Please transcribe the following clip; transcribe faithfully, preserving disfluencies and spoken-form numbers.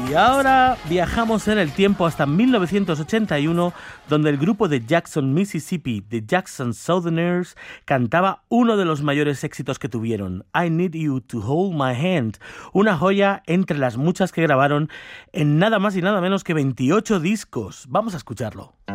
Y ahora viajamos en el tiempo hasta mil novecientos ochenta y uno, donde el grupo de Jackson, Mississippi, The Jackson Southerners, cantaba uno de los mayores éxitos que tuvieron, I Need You to Hold My Hand, una joya entre las muchas que grabaron en nada más y nada menos que veintiocho discos. Vamos a escucharlo.